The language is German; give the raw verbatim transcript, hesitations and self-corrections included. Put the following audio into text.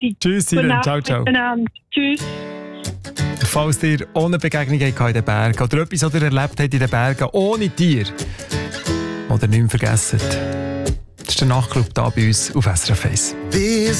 Zeit. Tschüss, Silen. Ciao, ciao. Tschüss. Falls ihr ohne Begegnung in den Bergen oder etwas, was ihr erlebt habt in den Bergen ohne Tier oder nicht mehr vergessen, das ist der Nachtclub hier bei uns auf S R F eins.